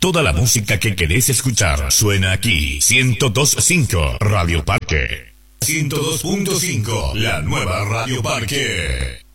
Toda la música que querés escuchar suena aquí. 102.5 Radio Parque. 102.5 La nueva Radio Parque.